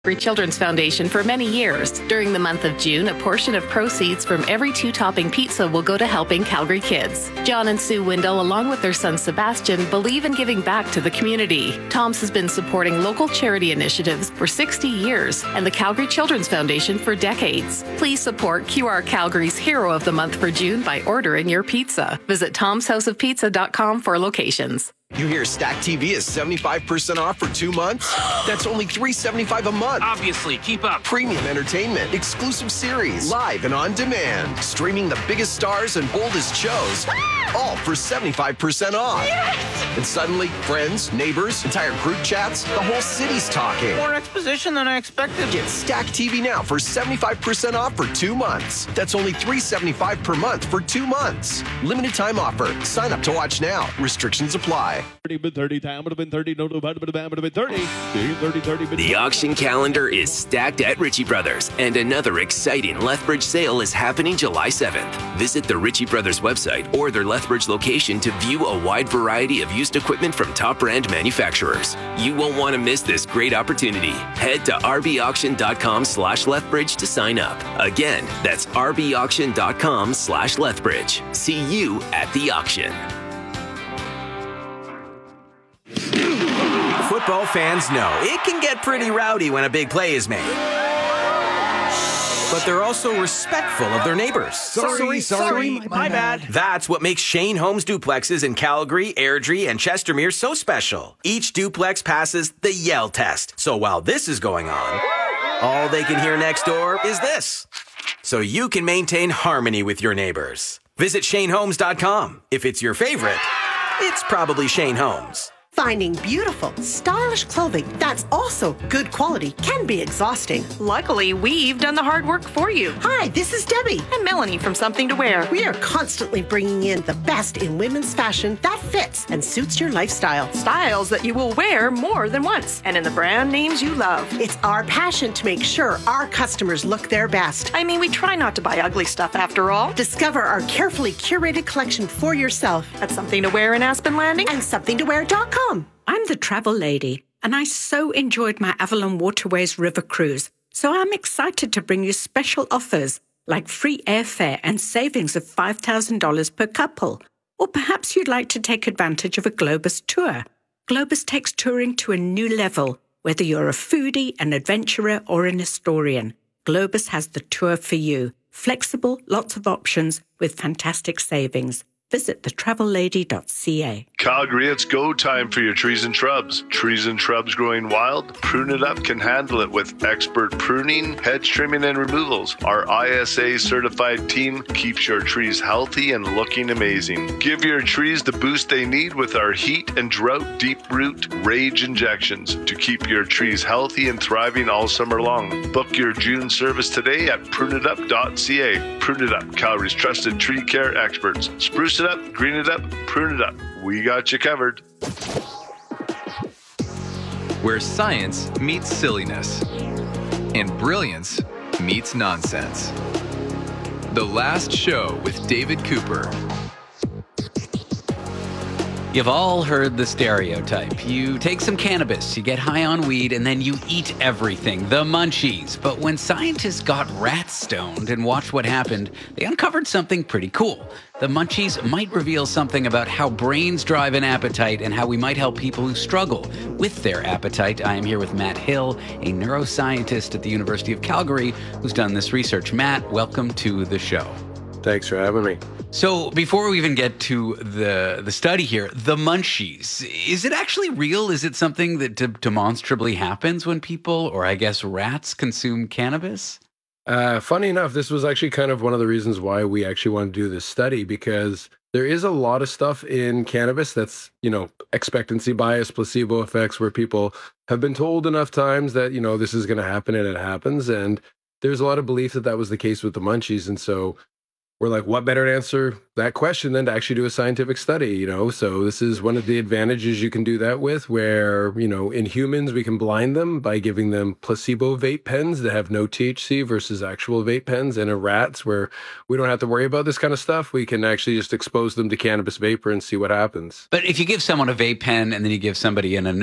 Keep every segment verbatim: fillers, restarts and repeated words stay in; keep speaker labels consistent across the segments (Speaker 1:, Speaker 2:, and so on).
Speaker 1: Calgary Children's Foundation for many years. During the month of June, a portion of proceeds from every two-topping pizza will go to helping Calgary kids. John and Sue Windle, along with their son Sebastian, believe in giving back to the community. Tom's has been supporting local charity initiatives for sixty years and the Calgary Children's Foundation for decades. Please support Q R Calgary's Hero of the Month for June by ordering your pizza. Visit toms house of pizza dot com for locations.
Speaker 2: You hear Stack T V is seventy-five percent off for two months? That's only three dollars and seventy-five cents a month.
Speaker 3: Obviously, keep up.
Speaker 2: Premium entertainment, exclusive series, live and on demand. Streaming the biggest stars and boldest shows, all for seventy-five percent off.
Speaker 4: Yes!
Speaker 2: And suddenly, friends, neighbors, entire group chats, the whole city's talking.
Speaker 4: More exposition than I expected.
Speaker 2: Get Stack T V now for seventy-five percent off for two months. That's only three dollars and seventy-five cents per month for two months. Limited time offer. Sign up to watch now. Restrictions apply.
Speaker 5: thirty, time would have been thirty, no, no, would have been thirty, thirty, thirty.
Speaker 6: The auction calendar is stacked at Ritchie Brothers, and another exciting Lethbridge sale is happening July seventh. Visit the Ritchie Brothers website or their Lethbridge location to view a wide variety of used equipment from top brand manufacturers. You won't want to miss this great opportunity. Head to rbauction.com slash Lethbridge to sign up. Again, that's rbauction.com slash Lethbridge. See you at the auction.
Speaker 7: Football fans know it can get pretty rowdy when a big play is made. But they're also respectful of their neighbors.
Speaker 4: Sorry, sorry, sorry my, my bad.
Speaker 7: That's what makes Shane Homes duplexes in Calgary, Airdrie, and Chestermere so special. Each duplex passes the Yell test. So while this is going on, all they can hear next door is this. So you can maintain harmony with your neighbors. Visit shane homes dot com. If it's your favorite, it's probably Shane Homes.
Speaker 8: Finding beautiful, stylish clothing that's also good quality can be exhausting.
Speaker 9: Luckily, we've done the hard work for you.
Speaker 8: Hi, this is Debbie.
Speaker 9: And Melanie from Something to Wear.
Speaker 8: We are constantly bringing in the best in women's fashion that fits and suits your lifestyle.
Speaker 9: Styles that you will wear more than once, and in the brand names you love.
Speaker 8: It's our passion to make sure our customers look their best.
Speaker 9: I mean, we try not to buy ugly stuff after all.
Speaker 8: Discover our carefully curated collection for yourself
Speaker 9: at Something to Wear in Aspen Landing
Speaker 8: and something to wear dot com.
Speaker 10: I'm the travel lady, and I so enjoyed my Avalon Waterways River Cruise, so I'm excited to bring you special offers like free airfare and savings of five thousand dollars per couple. Or perhaps you'd like to take advantage of a Globus tour. Globus takes touring to a new level, whether you're a foodie, an adventurer, or an historian. Globus has the tour for you. Flexible, lots of options with fantastic savings. Visit the travel lady dot c a.
Speaker 11: Calgary, it's go time for your trees and shrubs. Trees and shrubs growing wild? Prune It Up can handle it with expert pruning, hedge trimming, and removals. Our I S A certified team keeps your trees healthy and looking amazing. Give your trees the boost they need with our heat and drought deep root rage injections to keep your trees healthy and thriving all summer long. Book your June service today at prune it up dot c a. Prune It Up, Calgary's trusted tree care experts. Spruce it up, green it up, prune it up. We got you covered.
Speaker 12: Where science meets silliness and brilliance meets nonsense. The Last Show with David Cooper.
Speaker 13: You've all heard the stereotype. You take some cannabis, you get high on weed, and then you eat everything, the munchies. But when scientists got rats stoned and watched what happened, they uncovered something pretty cool. The munchies might reveal something about how brains drive an appetite and how we might help people who struggle with their appetite. I am here with Matt Hill, a neuroscientist at the University of Calgary, who's done this research. Matt, welcome to the show.
Speaker 14: Thanks for having me.
Speaker 13: So before we even get to the the study here, the munchies, is it actually real? Is it something that de- demonstrably happens when people, or I guess rats, consume cannabis?
Speaker 14: Uh, funny enough, this was actually kind of one of the reasons why we actually want to do this study, because there is a lot of stuff in cannabis that's, you know, expectancy bias, placebo effects, where people have been told enough times that, you know, this is going to happen and it happens. And there's a lot of belief that that was the case with the munchies. And so we're like, what better to answer that question than to actually do a scientific study, you know? So this is one of the advantages you can do that with, where, you know, in humans, we can blind them by giving them placebo vape pens that have no T H C versus actual vape pens. And in rats, where we don't have to worry about this kind of stuff, we can actually just expose them to cannabis vapor and see what happens.
Speaker 13: But if you give someone a vape pen and then you give somebody an inert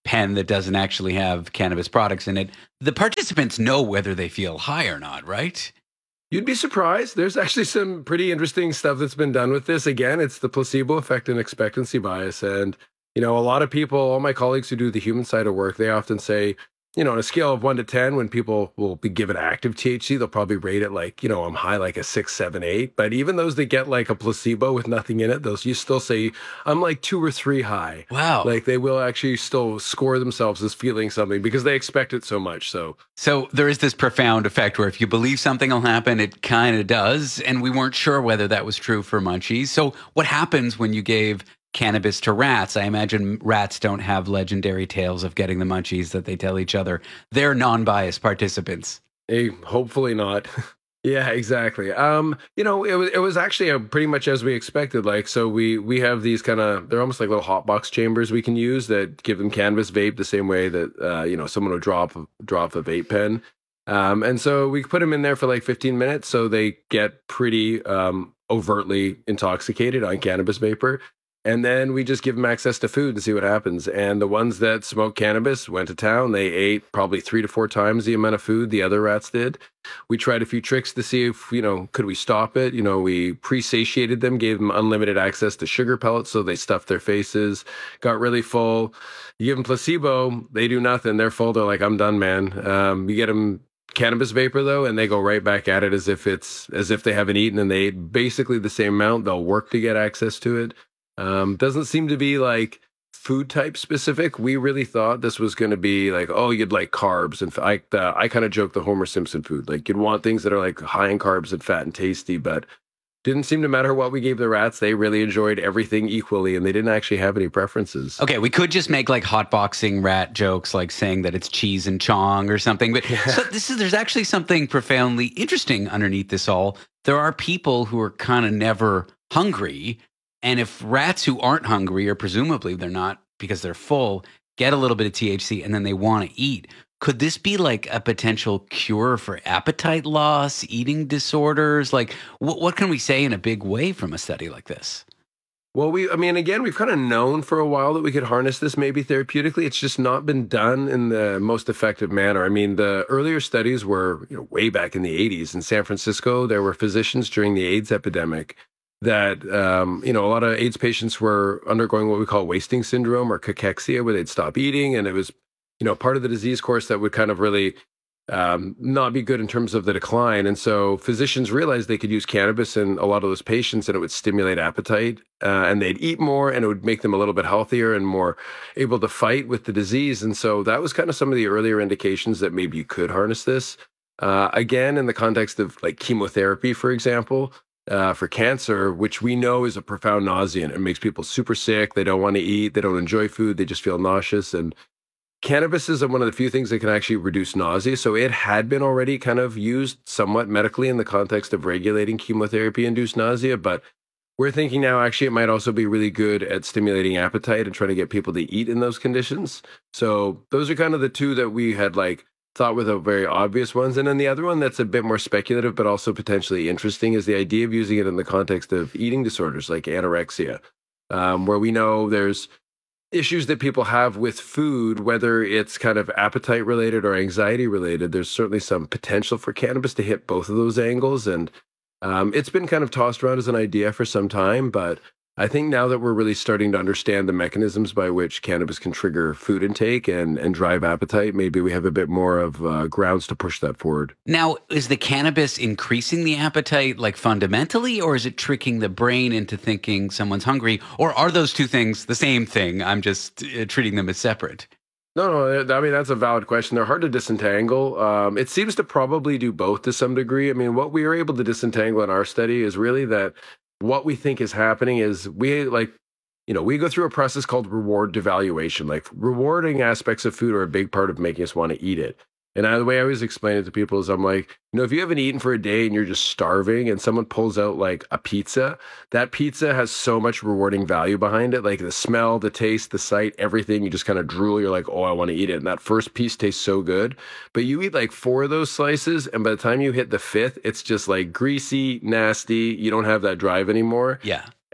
Speaker 13: pen that doesn't actually have cannabis products in it, the participants know whether they feel high or not, right?
Speaker 14: You'd be surprised. There's actually some pretty interesting stuff that's been done with this. Again, it's the placebo effect and expectancy bias. And, you know, a lot of people, all my colleagues who do the human side of work, they often say, you know, on a scale of one to ten, when people will be given active T H C, they'll probably rate it like, you know, I'm high like a six, seven, eight. But even those that get like a placebo with nothing in it, those you still say, I'm like two or three high.
Speaker 13: Wow.
Speaker 14: Like they will actually still score themselves as feeling something because they expect it so much. So,
Speaker 13: so there is this profound effect where if you believe something will happen, it kind of does. And we weren't sure whether that was true for munchies. So what happens when you gave cannabis to rats? I imagine rats don't have legendary tales of getting the munchies that they tell each other. They're non-biased participants.
Speaker 14: Hey, hopefully not. Yeah, exactly. Um, you know, it was it was actually a, pretty much as we expected. Like, so we we have these kind of, they're almost like little hot box chambers we can use that give them cannabis vape the same way that uh, you know, someone would drop drop a vape pen. Um, and so we put them in there for like fifteen minutes, so they get pretty um, overtly intoxicated on cannabis vapor. And then we just give them access to food and see what happens. And the ones that smoked cannabis went to town. They ate probably three to four times the amount of food the other rats did. We tried a few tricks to see if, you know, could we stop it? You know, we pre-satiated them, gave them unlimited access to sugar pellets, so they stuffed their faces, got really full. You give them placebo, they do nothing. They're full. They're like, I'm done, man. Um, you get them cannabis vapor though, and they go right back at it as if it's as if they haven't eaten, and they ate basically the same amount. They'll work to get access to it. Um, doesn't seem to be like food type specific. We really thought this was going to be like, oh, you'd like carbs. And I, uh, I kind of joke the Homer Simpson food. Like you'd want things that are like high in carbs and fat and tasty, but didn't seem to matter what we gave the rats. They really enjoyed everything equally, and they didn't actually have any preferences.
Speaker 13: Okay, we could just make like hotboxing rat jokes, like saying that it's cheese and chong or something. But yeah. so this is there's actually something profoundly interesting underneath this all. There are people who are kind of never hungry. And if rats who aren't hungry, or presumably they're not because they're full, get a little bit of T H C and then they want to eat, could this be like a potential cure for appetite loss, eating disorders? Like, what, what can we say in a big way from a study like this?
Speaker 14: Well, we, I mean, again, we've kind of known for a while that we could harness this maybe therapeutically. It's just not been done in the most effective manner. I mean, the earlier studies were, you know, way back in the eighties in San Francisco. There were physicians during the AIDS epidemic that, um, you know, a lot of AIDS patients were undergoing what we call wasting syndrome or cachexia, where they'd stop eating. And it was, you know, part of the disease course that would kind of really um, not be good in terms of the decline. And so physicians realized they could use cannabis in a lot of those patients and it would stimulate appetite uh, and they'd eat more and it would make them a little bit healthier and more able to fight with the disease. And so that was kind of some of the earlier indications that maybe you could harness this. Uh, again, in the context of like chemotherapy, for example, Uh, for cancer, which we know is a profound nauseant. It makes people super sick. They don't want to eat. They don't enjoy food. They just feel nauseous. And cannabis is one of the few things that can actually reduce nausea. So it had been already kind of used somewhat medically in the context of regulating chemotherapy-induced nausea. But we're thinking now actually it might also be really good at stimulating appetite and trying to get people to eat in those conditions. So those are kind of the two that we had like thought were the very obvious ones. And then the other one that's a bit more speculative, but also potentially interesting, is the idea of using it in the context of eating disorders like anorexia, um, where we know there's issues that people have with food, whether it's kind of appetite related or anxiety related. There's certainly some potential for cannabis to hit both of those angles. And um, it's been kind of tossed around as an idea for some time, but I think now that we're really starting to understand the mechanisms by which cannabis can trigger food intake and, and drive appetite, maybe we have a bit more of uh, grounds to push that forward.
Speaker 13: Now, is the cannabis increasing the appetite like fundamentally, or is it tricking the brain into thinking someone's hungry? Or are those two things the same thing? I'm just uh, treating them as separate.
Speaker 14: No, no, I mean, that's a valid question. They're hard to disentangle. Um, it seems to probably do both to some degree. I mean, what we were able to disentangle in our study is really that what we think is happening is we like, you know, we go through a process called reward devaluation. Like rewarding aspects of food are a big part of making us want to eat it. And I, the way I always explain it to people is I'm like, you know, if you haven't eaten for a day and you're just starving and someone pulls out like a pizza, that pizza has so much rewarding value behind it. Like the smell, the taste, the sight, everything, you just kind of drool. You're like, oh, I want to eat it. And that first piece tastes so good. But you eat like four of those slices, and by the time you hit the fifth, it's just like greasy, nasty. You don't have that drive anymore.
Speaker 13: Yeah.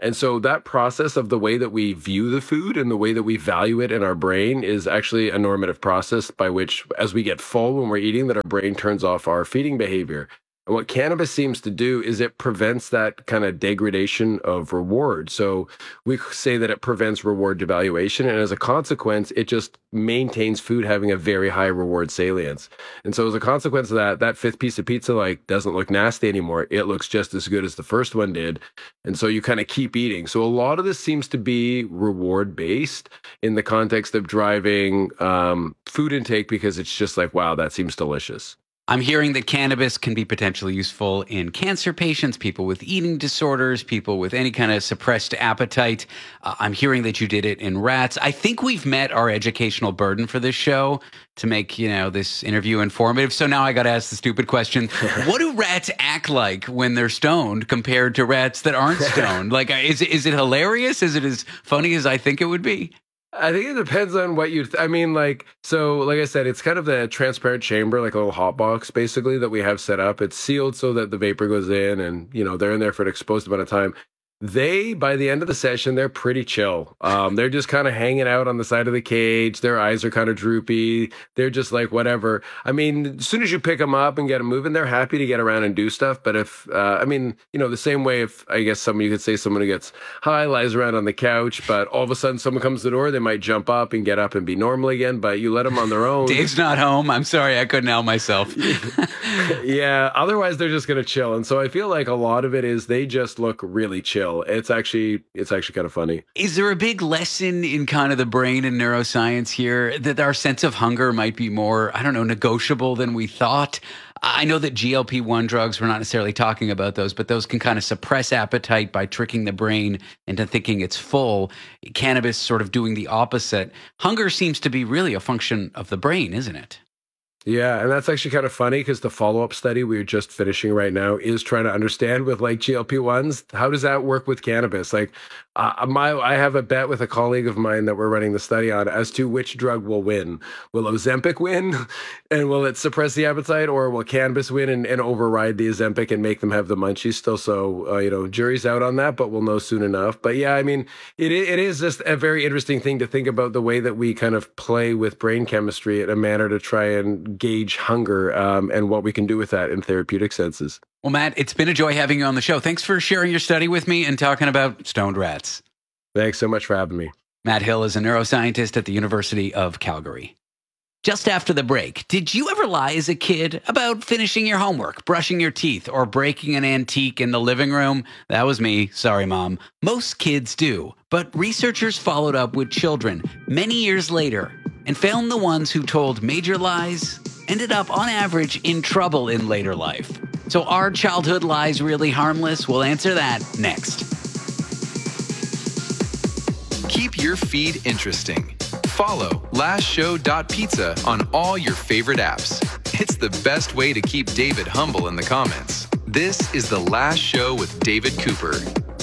Speaker 14: And so that process of the way that we view the food and the way that we value it in our brain is actually a normative process by which, as we get full when we're eating, that our brain turns off our feeding behavior. And what cannabis seems to do is it prevents that kind of degradation of reward. So we say that it prevents reward devaluation. And as a consequence, it just maintains food having a very high reward salience. And so as a consequence of that, that fifth piece of pizza like doesn't look nasty anymore. It looks just as good as the first one did. And so you kind of keep eating. So a lot of this seems to be reward based in the context of driving um, food intake, because it's just like, wow, that seems delicious.
Speaker 13: I'm hearing that cannabis can be potentially useful in cancer patients, people with eating disorders, people with any kind of suppressed appetite. Uh, I'm hearing that you did it in rats. I think we've met our educational burden for this show to make, you know, this interview informative. So now I got to ask the stupid question. What do rats act like when they're stoned compared to rats that aren't stoned? Like, is, is it hilarious? Is it as funny as I think it would be?
Speaker 14: I think it depends on what you, th- I mean, like, so like I said, it's kind of the transparent chamber, like a little hot box basically that we have set up. It's sealed so that the vapor goes in and, you know, they're in there for an exposed amount of time. They, by the end of the session, they're pretty chill. Um, they're just kind of hanging out on the side of the cage. Their eyes are kind of droopy. They're just like, whatever. I mean, as soon as you pick them up and get them moving, they're happy to get around and do stuff. But if, uh, I mean, you know, the same way if, I guess someone, you could say someone who gets high lies around on the couch, but all of a sudden someone comes to the door, they might jump up and get up and be normal again, but you let them on their own.
Speaker 13: Dave's not home. I'm sorry. I couldn't help myself.
Speaker 14: Yeah. Otherwise, they're just going to chill. And so I feel like a lot of it is they just look really chill. It's actually, it's actually kind of funny.
Speaker 13: Is there a big lesson in kind of the brain and neuroscience here that our sense of hunger might be more, I don't know, negotiable than we thought? I know that G L P one drugs, we're not necessarily talking about those, but those can kind of suppress appetite by tricking the brain into thinking it's full. Cannabis sort of doing the opposite. Hunger seems to be really a function of the brain, isn't it?
Speaker 14: Yeah, and that's actually kind of funny because the follow-up study we're just finishing right now is trying to understand with like G L P ones, how does that work with cannabis? Like uh, my, I have a bet with a colleague of mine that we're running the study on as to which drug will win. Will Ozempic win and will it suppress the appetite, or will cannabis win and, and override the Ozempic and make them have the munchies still? So, uh, you know, jury's out on that, but we'll know soon enough. But yeah, I mean, it it is just a very interesting thing to think about the way that we kind of play with brain chemistry in a manner to try and gauge hunger um, and what we can do with that in therapeutic senses.
Speaker 13: Well, Matt, it's been a joy having you on the show. Thanks for sharing your study with me and talking about stoned rats.
Speaker 14: Thanks so much for having me.
Speaker 13: Matt Hill is a neuroscientist at the University of Calgary. Just after the break, did you ever lie as a kid about finishing your homework, brushing your teeth, or breaking an antique in the living room? That was me. Sorry, Mom. Most kids do, but researchers followed up with children many years later and found the ones who told major lies ended up, on average, in trouble in later life. So are childhood lies really harmless? We'll answer that next.
Speaker 12: Keep your feed interesting. Follow last show dot pizza on all your favorite apps. It's the best way to keep David humble in the comments. This is The Last Show with David Cooper.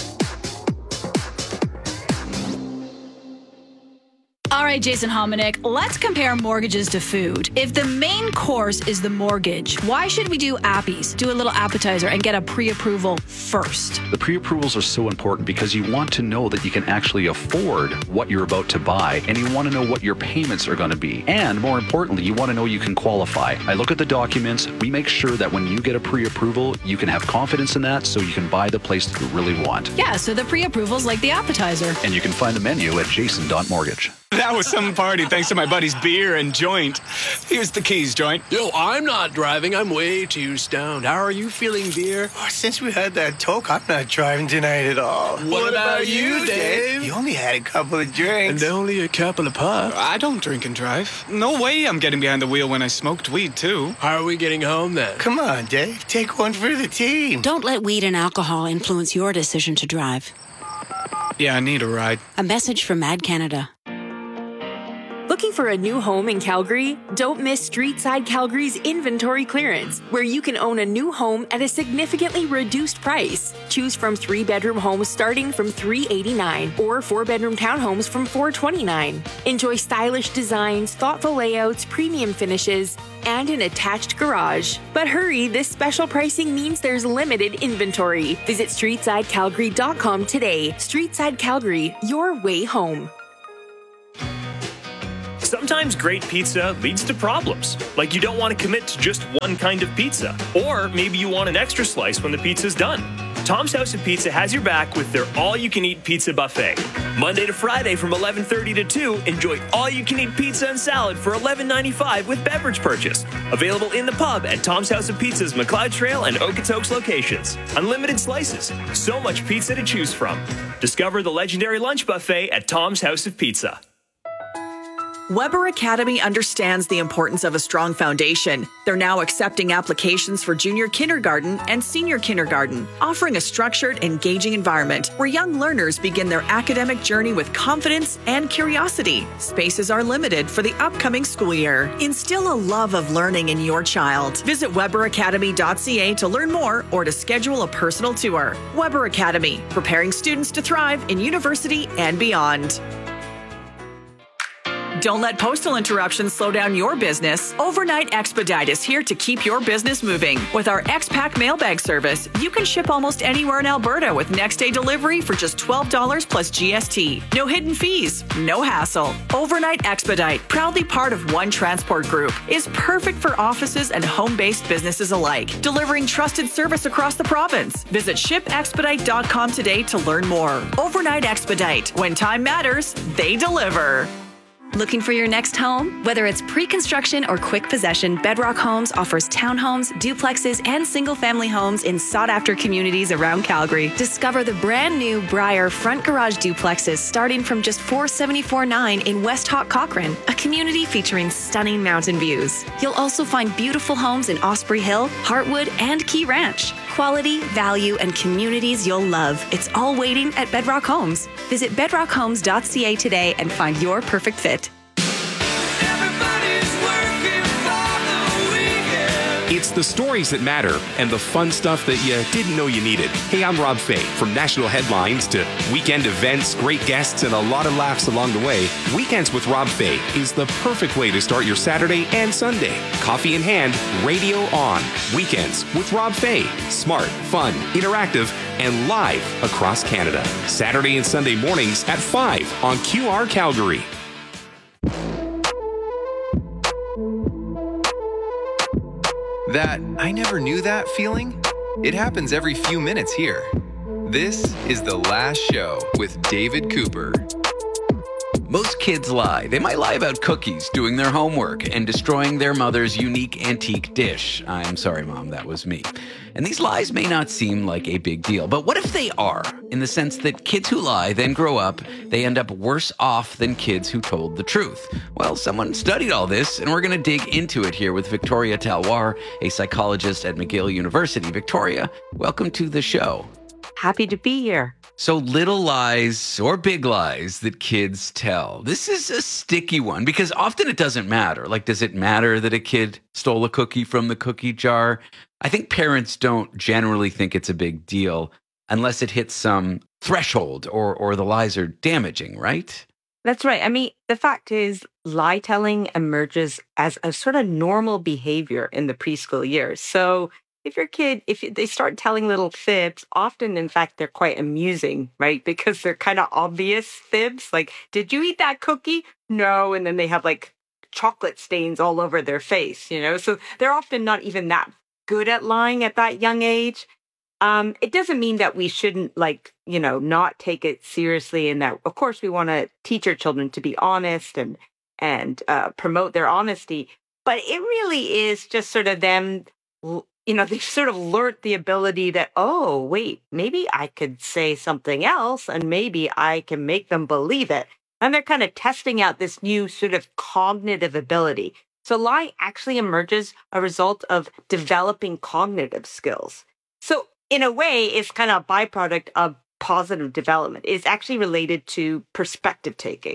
Speaker 3: All right, Jason Hominick, let's compare mortgages to food. If the main course is the mortgage, why should we do appies, do a little appetizer, and get a pre-approval first?
Speaker 15: The pre-approvals are so important because you want to know that you can actually afford what you're about to buy, and you want to know what your payments are going to be. And more importantly, you want to know you can qualify. I look at the documents. We make sure that when you get a pre-approval, you can have confidence in that so you can buy the place that you really want.
Speaker 3: Yeah, so the pre-approval's like the appetizer.
Speaker 15: And you can find the menu at jason dot mortgage.
Speaker 16: That was some party thanks to my buddy's beer and joint. Here's the keys, joint.
Speaker 17: Yo, I'm not driving. I'm way too stoned. How are you feeling, beer?
Speaker 4: Oh, since we had that talk, I'm not driving tonight at all.
Speaker 17: What, what about, about you, Dave?
Speaker 4: You only had a couple of drinks.
Speaker 17: And only a couple of puffs.
Speaker 16: I don't drink and drive. No way I'm getting behind the wheel when I smoked weed, too.
Speaker 17: How are we getting home, then?
Speaker 4: Come on, Dave. Take one for the team.
Speaker 18: Don't let weed and alcohol influence your decision to drive.
Speaker 16: Yeah, I need a ride.
Speaker 18: A message from Mad Canada.
Speaker 19: Looking for a new home in Calgary? Don't miss Streetside Calgary's inventory clearance, where you can own a new home at a significantly reduced price. Choose from three-bedroom homes starting from three hundred eighty-nine dollars or four-bedroom townhomes from four hundred twenty-nine dollars. Enjoy stylish designs, thoughtful layouts, premium finishes, and an attached garage. But hurry, this special pricing means there's limited inventory. Visit streetside calgary dot com today. Streetside Calgary, your way home.
Speaker 20: Sometimes great pizza leads to problems, like you don't want to commit to just one kind of pizza, or maybe you want an extra slice when the pizza's done. Tom's House of Pizza has your back with their all-you-can-eat pizza buffet. Monday to Friday from eleven thirty to two, enjoy all-you-can-eat pizza and salad for eleven ninety-five with beverage purchase. Available in the pub at Tom's House of Pizza's McLeod Trail and Okotoks locations. Unlimited slices, so much pizza to choose from. Discover the legendary lunch buffet at Tom's House of Pizza.
Speaker 21: Weber Academy understands the importance of a strong foundation. They're now accepting applications for junior kindergarten and senior kindergarten, offering a structured, engaging environment where young learners begin their academic journey with confidence and curiosity. Spaces are limited for the upcoming school year. Instill a love of learning in your child. Visit weber academy dot c a to learn more or to schedule a personal tour. Weber Academy, preparing students to thrive in university and beyond. Don't let postal interruptions slow down your business. Overnight Expedite is here to keep your business moving. With our X-Pack mailbag service, you can ship almost anywhere in Alberta with next-day delivery for just twelve dollars plus G S T. No hidden fees, no hassle. Overnight Expedite, proudly part of One Transport Group, is perfect for offices and home-based businesses alike, delivering trusted service across the province. Visit ship expedite dot com today to learn more. Overnight Expedite. When time matters, they deliver.
Speaker 22: Looking for your next home? Whether it's pre-construction or quick possession, Bedrock Homes offers townhomes, duplexes, and single-family homes in sought-after communities around Calgary. Discover the brand-new Briar front garage duplexes starting from just four hundred seventy-four dollars and nine cents in West Hawk Cochrane, a community featuring stunning mountain views. You'll also find beautiful homes in Osprey Hill, Heartwood, and Key Ranch. Quality, value, and communities you'll love. It's all waiting at Bedrock Homes. Visit bedrock homes dot c a today and find your perfect fit.
Speaker 23: It's the stories that matter and the fun stuff that you didn't know you needed. Hey, I'm Rob Fay. From national headlines to weekend events, great guests, and a lot of laughs along the way, Weekends with Rob Fay is the perfect way to start your Saturday and Sunday. Coffee in hand, radio on. Weekends with Rob Fay. Smart, fun, interactive, and live across Canada. Saturday and Sunday mornings at five on Q R Calgary.
Speaker 12: That I never knew that feeling? It happens every few minutes here. This is The Last Show with David Cooper.
Speaker 13: Most kids lie. They might lie about cookies, doing their homework, and destroying their mother's unique antique dish. I'm sorry, Mom, that was me. And these lies may not seem like a big deal, but what if they are? In the sense that kids who lie then grow up, they end up worse off than kids who told the truth. Well, someone studied all this, and we're going to dig into it here with Victoria Talwar, a psychologist at McGill University. Victoria, welcome to the show.
Speaker 24: Happy to be here.
Speaker 13: So little lies or big lies that kids tell. This is a sticky one because often it doesn't matter. Like, does it matter that a kid stole a cookie from the cookie jar? I think parents don't generally think it's a big deal unless it hits some threshold or, or the lies are damaging, right?
Speaker 24: That's right. I mean, the fact is, lie telling emerges as a sort of normal behavior in the preschool years. So if your kid, if they start telling little fibs, often, in fact, they're quite amusing, right? Because they're kind of obvious fibs. Like, did you eat that cookie? No. And then they have like chocolate stains all over their face, you know? So they're often not even that good at lying at that young age. Um, it doesn't mean that we shouldn't, like, you know, not take it seriously, and that, of course, we want to teach our children to be honest and, and uh, promote their honesty. But it really is just sort of them, you know, they've sort of learned the ability that, oh, wait, maybe I could say something else and maybe I can make them believe it. And they're kind of testing out this new sort of cognitive ability. So lying actually emerges a result of developing cognitive skills. So in a way, it's kind of a byproduct of positive development. It's actually related to perspective taking.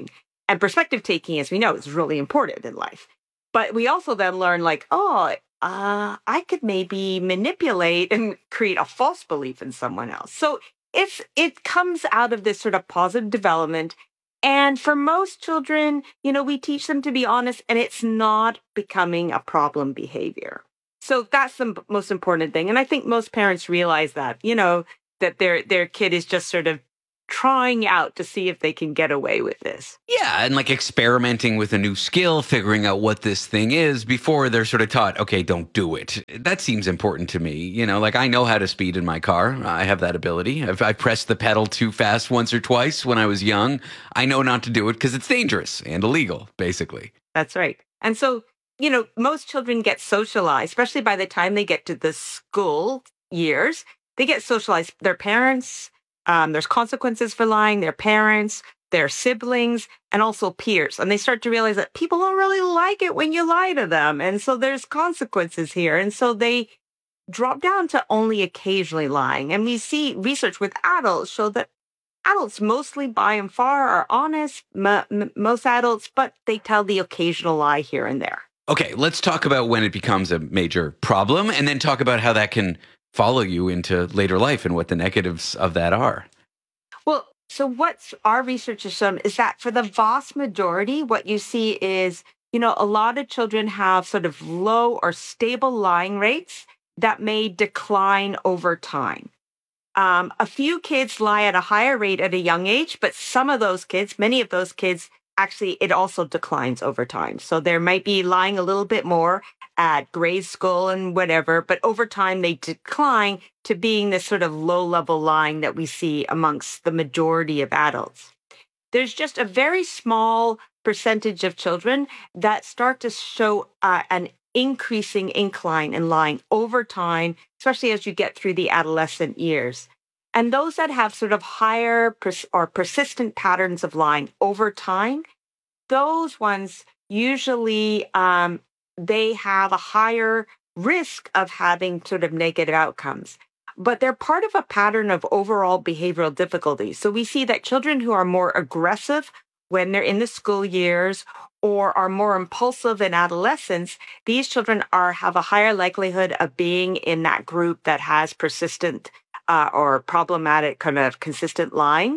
Speaker 24: And perspective taking, as we know, is really important in life. But we also then learn like, oh, uh, I could maybe manipulate and create a false belief in someone else. So it's, it comes out of this sort of positive development. And for most children, you know, we teach them to be honest, and it's not becoming a problem behavior. So that's the most important thing. And I think most parents realize that, you know, that their their kid is just sort of trying out to see if they can get away with this.
Speaker 13: Yeah, and like experimenting with a new skill, figuring out what this thing is before they're sort of taught, okay, don't do it. That seems important to me. You know, like I know how to speed in my car. I have that ability. I've, I pressed the pedal too fast once or twice when I was young. I know not to do it because it's dangerous and illegal, basically.
Speaker 24: That's right. And so, you know, most children get socialized, especially by the time they get to the school years. They get socialized. Their parents, Um, there's consequences for lying, their parents, their siblings, and also peers. And they start to realize that people don't really like it when you lie to them. And so there's consequences here. And so they drop down to only occasionally lying. And we see research with adults show that adults mostly by and far are honest, m- m- most adults, but they tell the occasional lie here and there.
Speaker 13: Okay, let's talk about when it becomes a major problem and then talk about how that can follow you into later life and what the negatives of that are.
Speaker 24: Well, so what our research has shown is that for the vast majority, what you see is, you know, a lot of children have sort of low or stable lying rates that may decline over time. Um, a few kids lie at a higher rate at a young age, but some of those kids, many of those kids, actually, it also declines over time. So there might be lying a little bit more at grade school and whatever, but over time they decline to being this sort of low-level lying that we see amongst the majority of adults. There's just a very small percentage of children that start to show uh, an increasing incline in lying over time, especially as you get through the adolescent years. And those that have sort of higher pers- or persistent patterns of lying over time, those ones usually um, they have a higher risk of having sort of negative outcomes. But they're part of a pattern of overall behavioral difficulties. So we see that children who are more aggressive when they're in the school years or are more impulsive in adolescence, these children are have a higher likelihood of being in that group that has persistent uh, or problematic kind of consistent lying.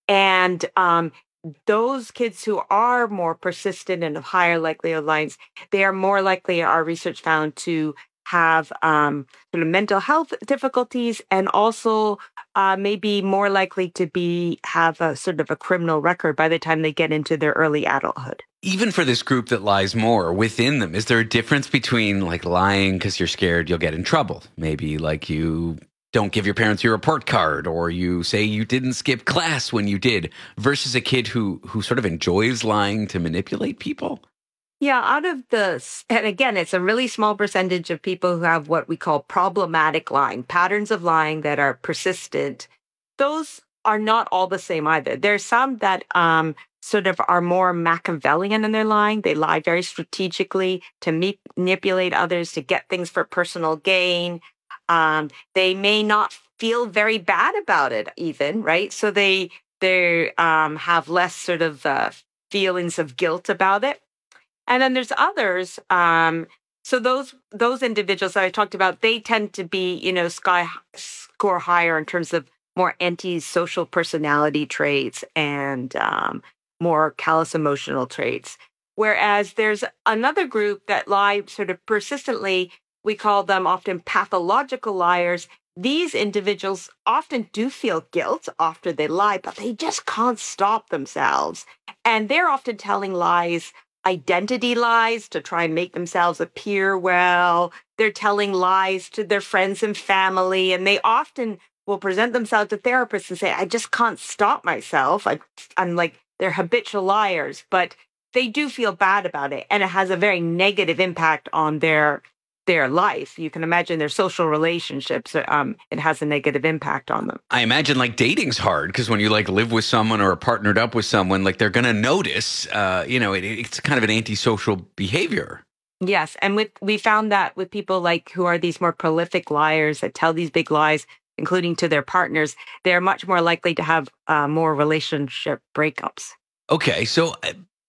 Speaker 24: And um, those kids who are more persistent and of higher likelihood of lying, they are more likely, our research found, to have um, sort of mental health difficulties and also uh, maybe more likely to be have a sort of a criminal record by the time they get into their early adulthood.
Speaker 13: Even for this group that lies more within them, is there a difference between like lying because you're scared you'll get in trouble? Maybe like you don't give your parents your report card, or you say you didn't skip class when you did, versus a kid who who sort of enjoys lying to manipulate people?
Speaker 24: Yeah, out of the, and again, it's a really small percentage of people who have what we call problematic lying, patterns of lying that are persistent. Those are not all the same either. There's some that um, sort of are more Machiavellian in their lying. They lie very strategically to me- manipulate others, to get things for personal gain. Um, they may not feel very bad about it even, right? So they they um, have less sort of uh, feelings of guilt about it. And then there's others. Um, so those those individuals that I talked about, they tend to be, you know, sky score higher in terms of more antisocial personality traits and um, more callous emotional traits. Whereas there's another group that lie sort of persistently. We call them often pathological liars. These individuals often do feel guilt after they lie, but they just can't stop themselves. And they're often telling lies, identity lies, to try and make themselves appear well. They're telling lies to their friends and family, and they often will present themselves to therapists and say, I just can't stop myself. I, I'm like, they're habitual liars, but they do feel bad about it, and it has a very negative impact on their their life. You can imagine their social relationships. Um, it has a negative impact on them.
Speaker 13: I imagine like dating's hard because when you like live with someone or are partnered up with someone, like they're going to notice, uh, you know, it, it's kind of an antisocial behavior.
Speaker 24: Yes. And with, we found that with people like who are these more prolific liars that tell these big lies, including to their partners, they're much more likely to have uh, more relationship breakups.
Speaker 13: Okay. So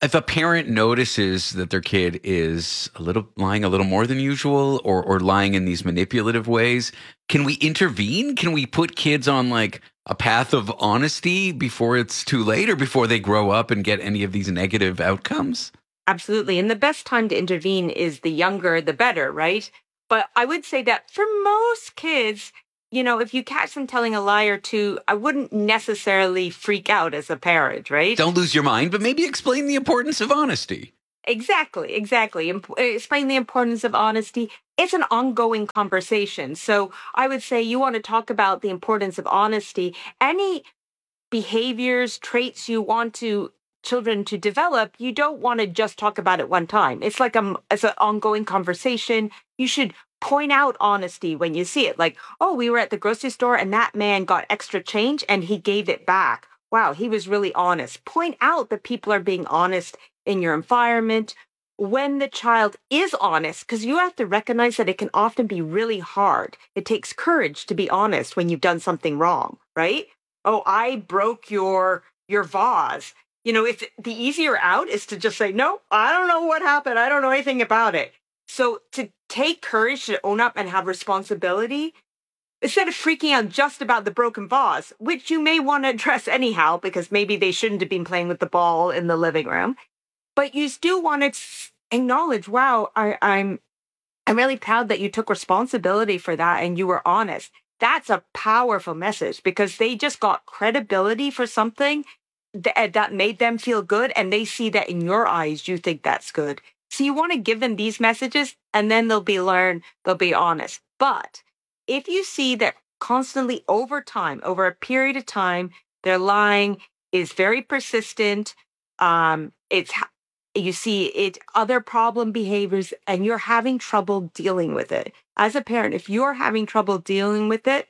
Speaker 13: If a parent notices that their kid is a little lying a little more than usual or or lying in these manipulative ways, can we intervene? Can we put kids on like a path of honesty before it's too late or before they grow up and get any of these negative outcomes?
Speaker 24: Absolutely. And the best time to intervene is the younger, the better, right? But I would say that for most kids, you know, if you catch them telling a lie or two, I wouldn't necessarily freak out as a parent, right?
Speaker 13: Don't lose your mind, but maybe explain the importance of honesty.
Speaker 24: Exactly, exactly. Imp- explain the importance of honesty. It's an ongoing conversation. So I would say you want to talk about the importance of honesty. Any behaviors, traits you want to children to develop, you don't want to just talk about it one time. It's like a, it's an ongoing conversation. You should point out honesty when you see it. Like, oh, we were at the grocery store and that man got extra change and he gave it back. Wow, he was really honest. Point out that people are being honest in your environment. When the child is honest, because you have to recognize that it can often be really hard. It takes courage to be honest when you've done something wrong, right? Oh, I broke your your vase. You know, if the easier out is to just say, no, I don't know what happened. I don't know anything about it. So to take courage to own up and have responsibility, instead of freaking out just about the broken vase, which you may want to address anyhow, because maybe they shouldn't have been playing with the ball in the living room, but you still want to acknowledge, wow, I, I'm, I'm really proud that you took responsibility for that and you were honest. That's a powerful message because they just got credibility for something that, that made them feel good. And they see that in your eyes, you think that's good. So you want to give them these messages and then they'll be learn, they'll be honest. But if you see that constantly over time, over a period of time, their lying is very persistent, um, it's you see it other problem behaviors and you're having trouble dealing with it. As a parent, if you're having trouble dealing with it,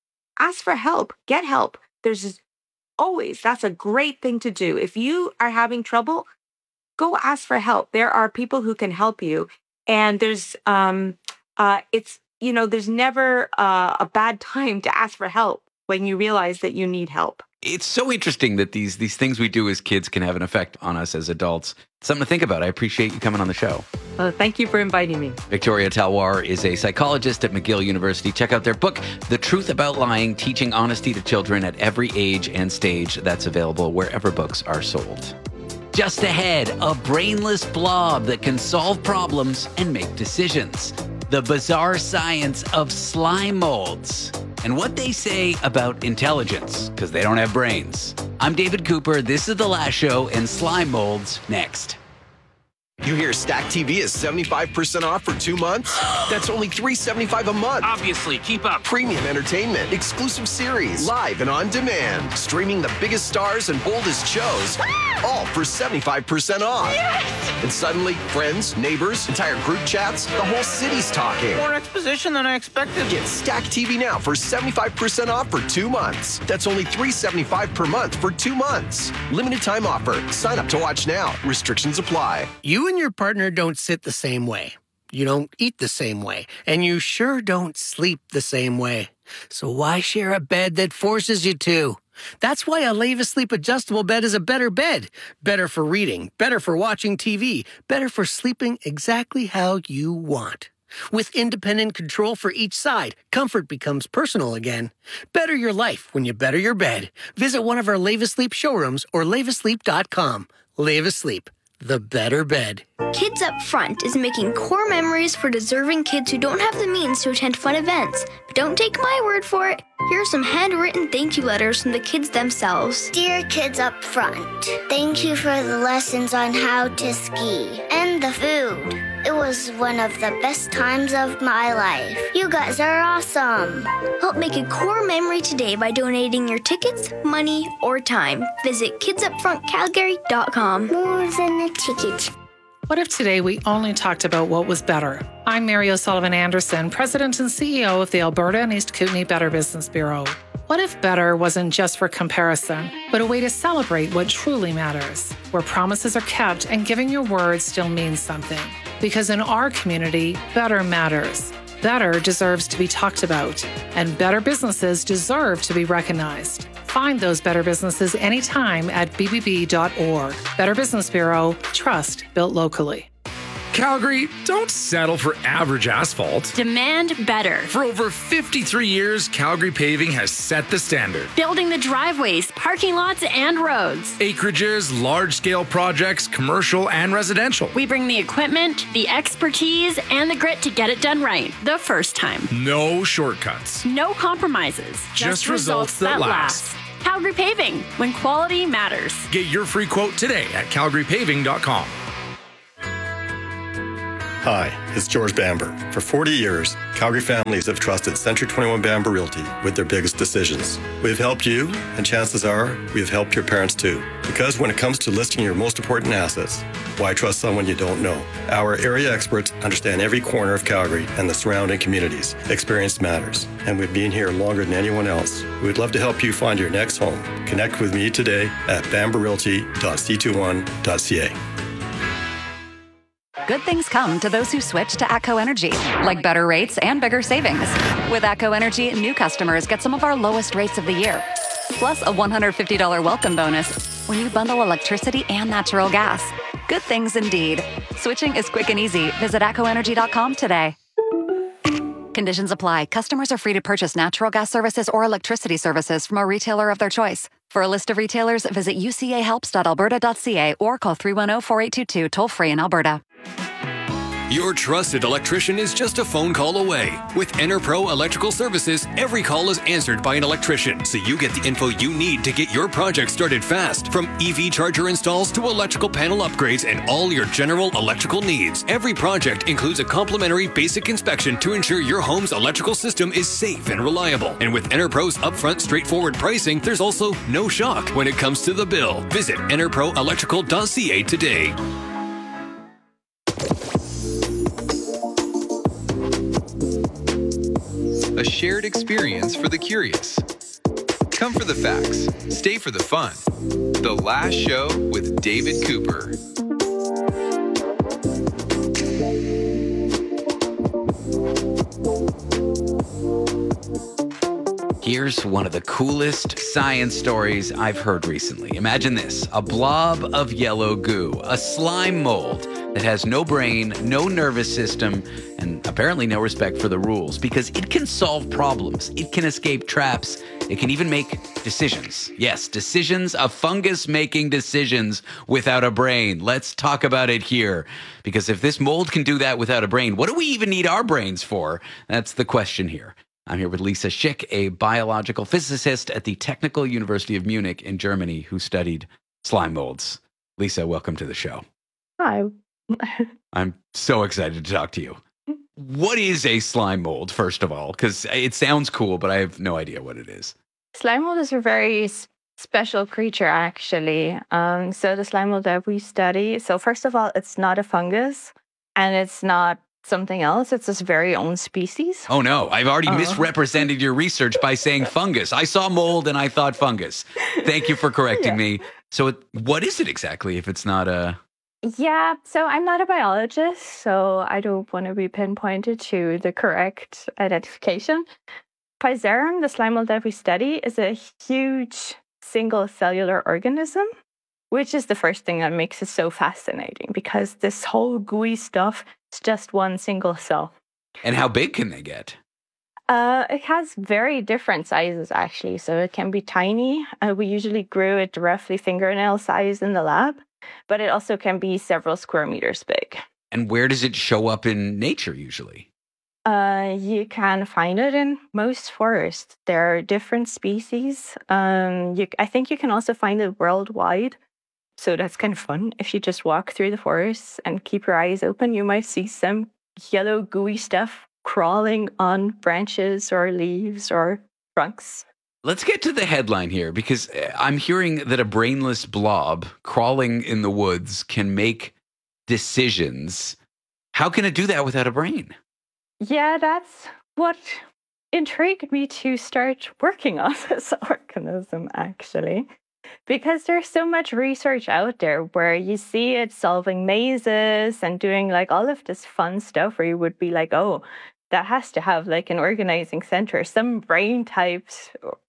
Speaker 24: ask for help, get help. There's always, that's a great thing to do. If you are having trouble, go ask for help. There are people who can help you. And there's, um, uh, it's, you know, there's never uh, a bad time to ask for help when you realize that you need help.
Speaker 13: It's so interesting that these these things we do as kids can have an effect on us as adults. Something to think about. I appreciate you coming on the show.
Speaker 24: Uh, thank you for inviting me.
Speaker 13: Victoria Talwar is a psychologist at McGill University. Check out their book, The Truth About Lying, Teaching Honesty to Children at Every Age and Stage. That's available wherever books are sold. Just ahead, a brainless blob that can solve problems and make decisions. The bizarre science of slime molds. And what they say about intelligence, because they don't have brains. I'm David Cooper. This is The Last Show, and slime molds next.
Speaker 1: You hear Stack T V is seventy-five percent off for two months? That's only three dollars and seventy-five cents a month.
Speaker 17: Obviously, keep up.
Speaker 1: Premium entertainment, exclusive series, live and on demand. Streaming the biggest stars and boldest shows, all for seventy-five percent off.
Speaker 17: Yes!
Speaker 1: And suddenly, friends, neighbors, entire group chats, the whole city's talking.
Speaker 17: More exposition than I expected.
Speaker 1: Get Stack T V now for seventy-five percent off for two months. That's only three dollars and seventy-five cents per month for two months. Limited time offer. Sign up to watch now. Restrictions apply.
Speaker 2: You and your partner don't sit the same way. You don't eat the same way. And you sure don't sleep the same way. So why share a bed that forces you to? That's why a Leva Sleep adjustable bed is a better bed. Better for reading, better for watching T V, better for sleeping exactly how you want. With independent control for each side, comfort becomes personal again. Better your life when you better your bed. Visit one of our Leva Sleep showrooms or leva sleep dot com. Leva Sleep, the better bed.
Speaker 5: Kids Up Front is making core memories for deserving kids who don't have the means to attend fun events. But don't take my word for it. Here are some handwritten thank you letters from the kids themselves.
Speaker 6: Dear Kids Up Front, thank you for the lessons on how to ski and the food. It was one of the best times of my life. You guys are awesome.
Speaker 5: Help make a core memory today by donating your tickets, money, or time. Visit kids up front calgary dot com.
Speaker 6: More than a ticket.
Speaker 25: What if today we only talked about what was better? I'm Mary O'Sullivan Anderson, President and C E O of the Alberta and East Kootenay Better Business Bureau. What if better wasn't just for comparison, but a way to celebrate what truly matters, where promises are kept and giving your word still means something? Because in our community, better matters. Better deserves to be talked about, and better businesses deserve to be recognized. Find those better businesses anytime at b b b dot org. Better Business Bureau, trust built locally.
Speaker 7: Calgary, don't settle for average asphalt.
Speaker 8: Demand better.
Speaker 7: For over fifty-three years, Calgary Paving has set the standard.
Speaker 8: Building the driveways, parking lots, and roads.
Speaker 7: Acreages, large-scale projects, commercial and residential.
Speaker 8: We bring the equipment, the expertise, and the grit to get it done right the first time.
Speaker 7: No shortcuts.
Speaker 8: No compromises.
Speaker 7: Just, Just results, results that, that last.
Speaker 8: last. Calgary Paving, when quality matters.
Speaker 7: Get your free quote today at calgary paving dot com.
Speaker 9: Hi, it's George Bamber. For forty years, Calgary families have trusted Century twenty-one Bamber Realty with their biggest decisions. We've helped you, and chances are we have helped your parents too. Because when it comes to listing your most important assets, why trust someone you don't know? Our area experts understand every corner of Calgary and the surrounding communities. Experience matters, and we've been here longer than anyone else. We'd love to help you find your next home. Connect with me today at bamber realty dot c twenty-one dot c a.
Speaker 10: Good things come to those who switch to ATCO Energy, like better rates and bigger savings. With ATCO Energy, new customers get some of our lowest rates of the year, plus a one hundred fifty dollars welcome bonus when you bundle electricity and natural gas. Good things indeed. Switching is quick and easy. Visit atco energy dot com today. Conditions apply. Customers are free to purchase natural gas services or electricity services from a retailer of their choice. For a list of retailers, visit u c a helps dot alberta dot c a or call three one zero, four eight two two toll-free in Alberta.
Speaker 17: Your trusted electrician is just a phone call away. With EnerPro Electrical Services, every call is answered by an electrician, so you get the info you need to get your project started fast. From E V charger installs to electrical panel upgrades and all your general electrical needs. Every project includes a complimentary basic inspection to ensure your home's electrical system is safe and reliable. And with EnerPro's upfront, straightforward pricing, there's also no shock when it comes to the bill. Visit ener pro electrical dot c a today.
Speaker 12: A shared experience for the curious. Come for the facts, stay for the fun. The Last Show with David Cooper.
Speaker 13: Here's one of the coolest science stories I've heard recently. Imagine this, a blob of yellow goo, a slime mold that has no brain, no nervous system, and apparently no respect for the rules, because it can solve problems, it can escape traps, it can even make decisions. Yes, decisions, a fungus making decisions without a brain. Let's talk about it here, because if this mold can do that without a brain, what do we even need our brains for? That's the question here. I'm here with Lisa Schick, a biological physicist at the Technical University of Munich in Germany who studied slime molds. Lisa, welcome to the show.
Speaker 24: Hi.
Speaker 13: I'm so excited to talk to you. What is a slime mold, first of all? Because it sounds cool, but I have no idea what it is.
Speaker 24: Slime mold is a very s- special creature, actually. Um, so the slime mold that we study, so first of all, it's not a fungus, and it's not something else. It's its very own species.
Speaker 13: Oh, no. I've already uh. misrepresented your research by saying fungus. I saw mold and I thought fungus. Thank you for correcting yeah. me. So it, what is it exactly if it's not a...
Speaker 24: Yeah, so I'm not a biologist, so I don't want to be pinpointed to the correct identification. Physarum, the slime mold that we study, is a huge single cellular organism, which is the first thing that makes it so fascinating, because this whole gooey stuff is just one single cell.
Speaker 13: And how big can they get?
Speaker 24: Uh, it has very different sizes, actually. So it can be tiny. Uh, we usually grew it roughly fingernail size in the lab, but it also can be several square meters big.
Speaker 13: And where does it show up in nature usually?
Speaker 24: Uh, you can find it in most forests. There are different species. Um, you, I think you can also find it worldwide. So that's kind of fun. If you just walk through the forests and keep your eyes open, you might see some yellow gooey stuff crawling on branches or leaves or trunks.
Speaker 13: Let's get to the headline here, because I'm hearing that a brainless blob crawling in the woods can make decisions. How can it do that without a brain?
Speaker 24: Yeah, that's what intrigued me to start working on this organism, actually. Because there's so much research out there where you see it solving mazes and doing like all of this fun stuff where you would be like, oh, that has to have like an organizing center, some brain types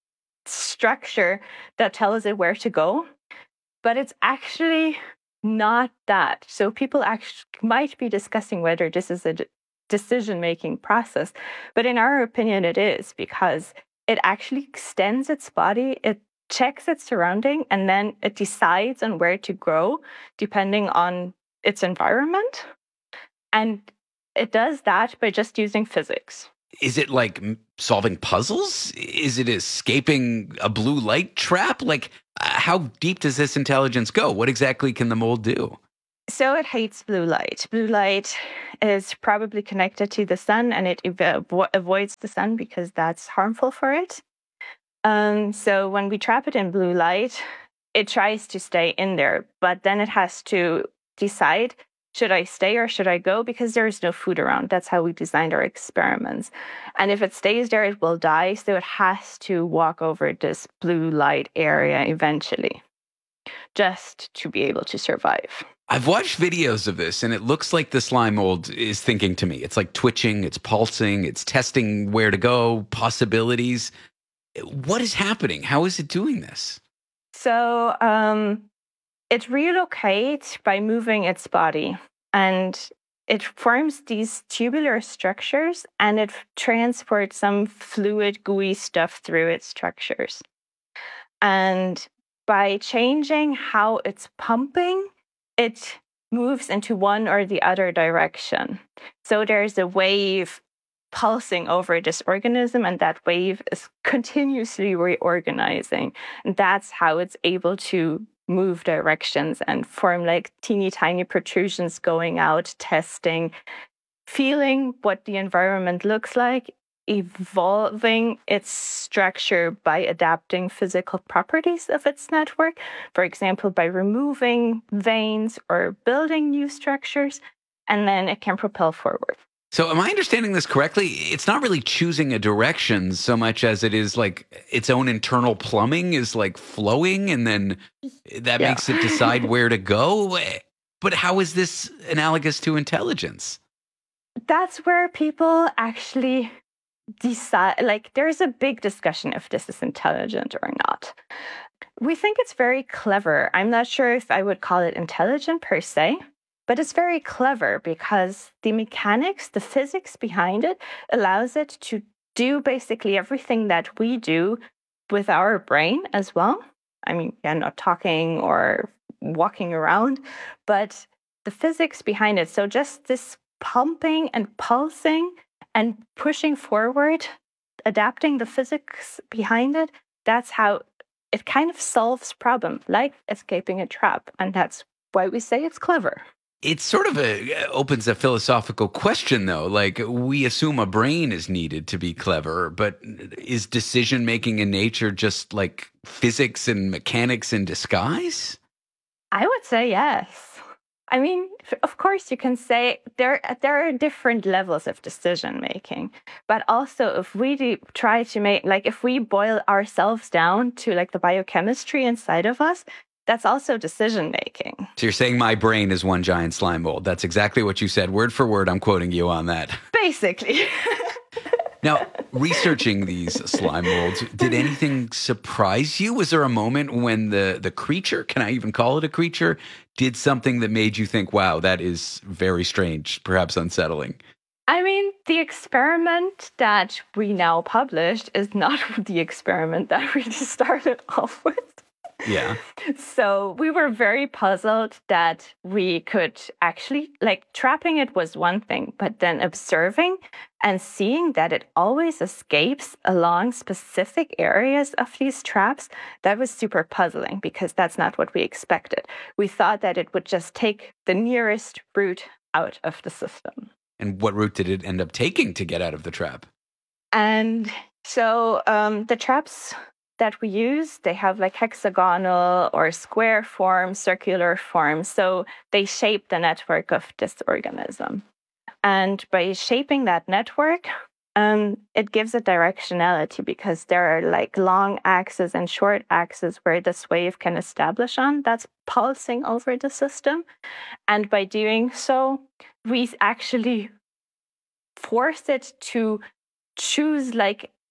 Speaker 3: structure that tells it where to go. But it's actually not that. So people actually might be discussing whether this is a decision-making process. But in our opinion, it is, because it actually extends its body, it checks its surrounding, and then it decides on where to grow depending on its environment. And it does that by just using physics.
Speaker 13: Is it like solving puzzles? Is it escaping a blue light trap? Like, how deep does this intelligence go? What exactly can the mold do?
Speaker 3: So it hates blue light. Blue light is probably connected to the sun, and it ev- avoids the sun because that's harmful for it. Um, so when we trap it in blue light, it tries to stay in there, but then it has to decide, should I stay or should I go? Because there is no food around. That's how we designed our experiments. And if it stays there, it will die. So it has to walk over this blue light area eventually, just to be able to survive.
Speaker 13: I've watched videos of this, and it looks like the slime mold is thinking to me. It's like twitching, it's pulsing, it's testing where to go, possibilities. What is happening? How is it doing this?
Speaker 3: So um, it relocates by moving its body, and it forms these tubular structures, and it transports some fluid, gooey stuff through its structures. And by changing how it's pumping, it moves into one or the other direction. So there's a wave pulsing over this organism, and that wave is continuously reorganizing. And that's how it's able to move directions and form like teeny tiny protrusions going out, testing, feeling what the environment looks like, evolving its structure by adapting physical properties of its network. For example, by removing veins or building new structures, and then it can propel forward.
Speaker 13: So am I understanding this correctly? It's not really choosing a direction so much as it is like its own internal plumbing is like flowing, and then that yeah. makes it decide where to go. But how is this analogous to intelligence?
Speaker 3: That's where people actually decide, like there's a big discussion if this is intelligent or not. We think it's very clever. I'm not sure if I would call it intelligent per se, but it's very clever because the mechanics, the physics behind it allows it to do basically everything that we do with our brain as well. I mean, yeah, not talking or walking around, but the physics behind it. So just this pumping and pulsing and pushing forward, adapting the physics behind it, that's how it kind of solves problems, like escaping a trap. And that's why we say it's clever.
Speaker 13: It sort of a, opens a philosophical question, though. Like, we assume a brain is needed to be clever, but is decision-making in nature just like physics and mechanics in disguise?
Speaker 3: I would say yes. I mean, of course, you can say there there are different levels of decision making, but also if we do try to make, like if we boil ourselves down to like the biochemistry inside of us, that's also decision making.
Speaker 13: So you're saying my brain is one giant slime mold. That's exactly what you said. Word for word, I'm quoting you on that.
Speaker 3: Basically.
Speaker 13: Now, researching these slime molds, did anything surprise you? Was there a moment when the, the creature, can I even call it a creature, did something that made you think, wow, that is very strange, perhaps unsettling?
Speaker 3: I mean, the experiment that we now published is not the experiment that we started off with.
Speaker 13: Yeah.
Speaker 3: So we were very puzzled that we could actually, like, trapping it was one thing, but then observing and seeing that it always escapes along specific areas of these traps, that was super puzzling because that's not what we expected. We thought that it would just take the nearest route out of the system.
Speaker 13: And what route did it end up taking to get out of the trap?
Speaker 3: And so um, the traps that we use, they have like hexagonal or square form, circular form. So they shape the network of this organism. And by shaping that network, um, it gives a directionality because there are like long axes and short axes where this wave can establish on. That's pulsing over the system. And by doing so, we actually force it to choose like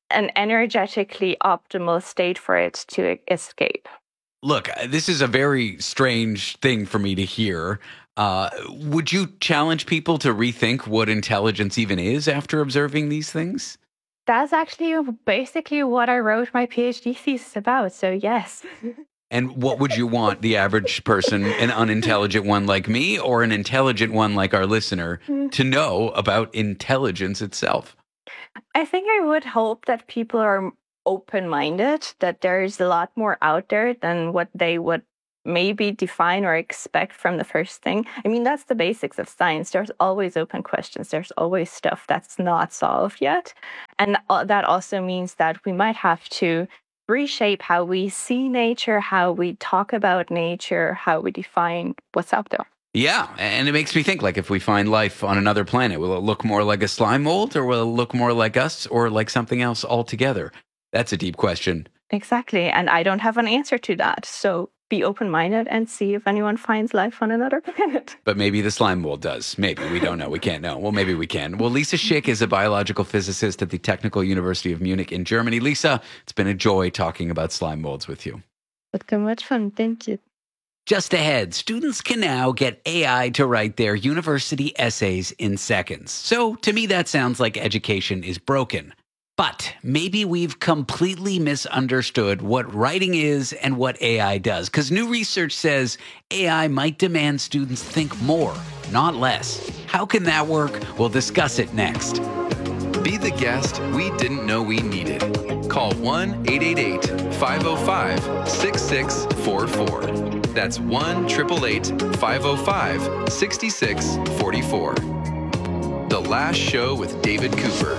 Speaker 3: an energetically optimal state for it to escape.
Speaker 13: Look, this is a very strange thing for me to hear. Uh, would you challenge people to rethink what intelligence even is after observing these things?
Speaker 3: That's actually basically what I wrote my PhD thesis about, so yes.
Speaker 13: And what would you want the average person, an unintelligent one like me or an intelligent one like our listener, to know about intelligence itself?
Speaker 3: I think I would hope that people are open-minded, that there's a lot more out there than what they would maybe define or expect from the first thing. I mean, that's the basics of science. There's always open questions. There's always stuff that's not solved yet. And that also means that we might have to reshape how we see nature, how we talk about nature, how we define what's out there.
Speaker 13: Yeah, and it makes me think, like, if we find life on another planet, will it look more like a slime mold, or will it look more like us, or like something else altogether? That's a deep question.
Speaker 3: Exactly, and I don't have an answer to that. So be open-minded and see if anyone finds life on another planet.
Speaker 13: But maybe the slime mold does. Maybe. We don't know. We can't know. Well, maybe we can. Well, Lisa Schick is a biological physicist at the Technical University of Munich in Germany. Lisa, it's been a joy talking about slime molds with you.
Speaker 3: It's been much fun. Thank you.
Speaker 13: Just ahead, students can now get A I to write their university essays in seconds. So to me, that sounds like education is broken. But maybe we've completely misunderstood what writing is and what A I does, because new research says A I might demand students think more, not less. How can that work? We'll discuss it next.
Speaker 12: Be the guest we didn't know we needed. Call one eight eight eight, five oh five, six six four four. That's one eight eight eight, five oh five, six six four four. The Last Show with David Cooper.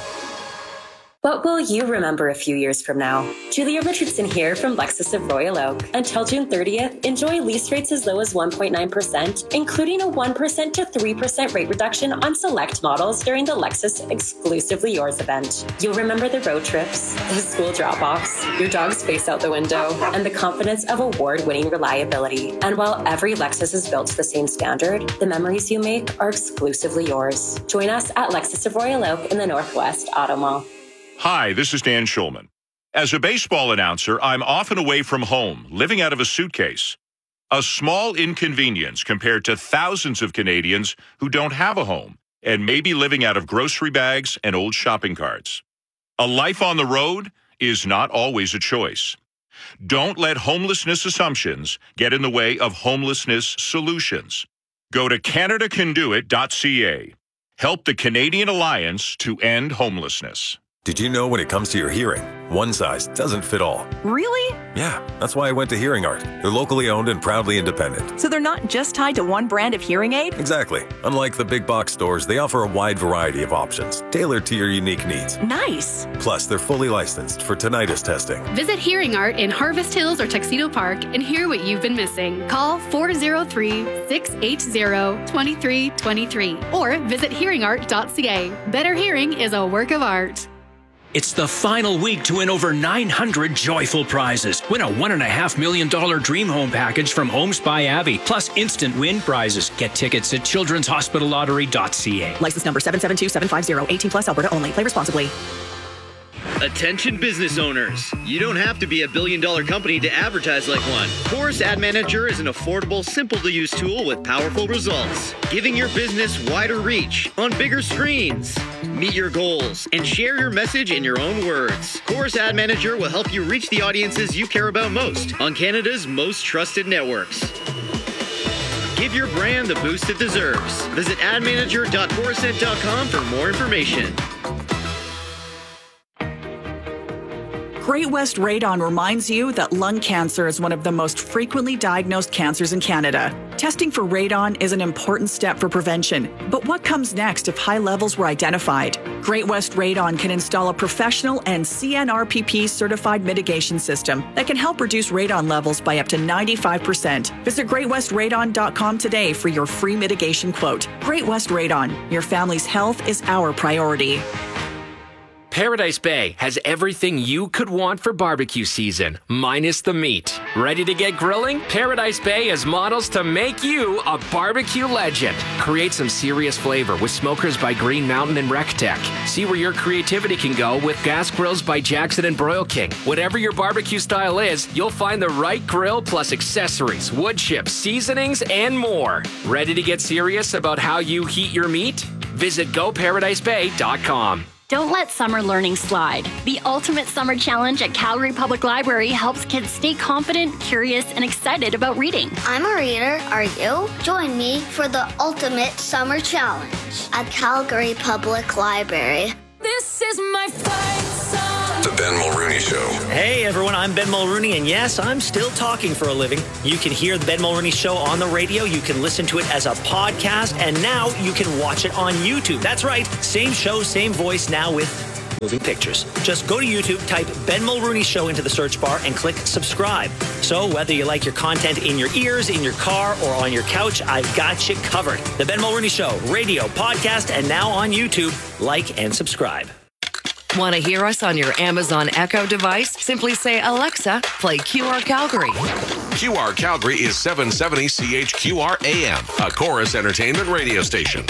Speaker 4: What will you remember a few years from now? Julia Richardson here from Lexus of Royal Oak. Until June thirtieth, enjoy lease rates as low as one point nine percent, including a one percent to three percent rate reduction on select models during the Lexus Exclusively Yours event. You'll remember the road trips, the school drop-offs, your dog's face out the window, and the confidence of award-winning reliability. And while every Lexus is built to the same standard, the memories you make are exclusively yours. Join us at Lexus of Royal Oak in the Northwest Auto Mall.
Speaker 11: Hi, this is Dan Schulman. As a baseball announcer, I'm often away from home, living out of a suitcase. A small inconvenience compared to thousands of Canadians who don't have a home and may be living out of grocery bags and old shopping carts. A life on the road is not always a choice. Don't let homelessness assumptions get in the way of homelessness solutions. Go to Canada Can Do It dot C A. Help the Canadian Alliance to End Homelessness.
Speaker 14: Did you know when it comes to your hearing, one size doesn't fit all?
Speaker 15: Really?
Speaker 14: Yeah, that's why I went to Hearing Art. They're locally owned and proudly independent.
Speaker 15: So they're not just tied to one brand of hearing aid?
Speaker 14: Exactly. Unlike the big box stores, they offer a wide variety of options, tailored to your unique needs.
Speaker 15: Nice.
Speaker 14: Plus, they're fully licensed for tinnitus testing.
Speaker 16: Visit Hearing Art in Harvest Hills or Tuxedo Park and hear what you've been missing. Call four oh three, six eight zero, two three two three or visit hearing art dot c a. Better hearing is a work of art.
Speaker 26: It's the final week to win over nine hundred joyful prizes. Win a one point five million dollars dream home package from Homes by Abbey, plus instant win prizes. Get tickets at children's hospital lottery dot c a.
Speaker 15: License number seven seven two seven five zero, eighteen plus, Alberta only. Play responsibly.
Speaker 27: Attention business owners. You don't have to be a billion dollar company to advertise like one. Chorus Ad Manager is an affordable, simple to use tool with powerful results, giving your business wider reach on bigger screens. Meet your goals and share your message in your own words. Chorus Ad Manager will help you reach the audiences you care about most on Canada's most trusted networks. Give your brand the boost it deserves. Visit ad manager dot corusent dot com for more information.
Speaker 21: Great West Radon reminds you that lung cancer is one of the most frequently diagnosed cancers in Canada. Testing for radon is an important step for prevention. But what comes next if high levels were identified? Great West Radon can install a professional and C N R P P certified mitigation system that can help reduce radon levels by up to ninety-five percent. Visit great west radon dot com today for your free mitigation quote. Great West Radon, your family's health is our priority.
Speaker 1: Paradise Bay has everything you could want for barbecue season, minus the meat. Ready to get grilling? Paradise Bay has models to make you a barbecue legend. Create some serious flavor with smokers by Green Mountain and Rectech. See where your creativity can go with gas grills by Jackson and Broil King. Whatever your barbecue style is, you'll find the right grill plus accessories, wood chips, seasonings, and more. Ready to get serious about how you heat your meat? Visit go paradise bay dot com.
Speaker 8: Don't let summer learning slide. The Ultimate Summer Challenge at Calgary Public Library helps kids stay confident, curious, and excited about reading.
Speaker 6: I'm a reader, are you? Join me for the Ultimate Summer Challenge at Calgary Public Library.
Speaker 2: This is my fight song.
Speaker 14: The Ben Mulrooney Show.
Speaker 18: Hey everyone, I'm Ben Mulrooney, and yes, I'm still talking for a living. You can hear the Ben Mulrooney Show on the radio, you can listen to it as a podcast, and now you can watch it on YouTube. That's right, same show, same voice, now with moving pictures. Just go to YouTube, type Ben Mulrooney Show into the search bar, and click subscribe. So whether you like your content in your ears, in your car, or on your couch, I've got you covered. The Ben Mulrooney Show, radio, podcast, and now on YouTube. Like and subscribe.
Speaker 19: Want to hear us on your Amazon Echo device? Simply say, Alexa, play Q R Calgary.
Speaker 14: Q R Calgary is seven seventy C H Q R A M, a Chorus Entertainment radio station.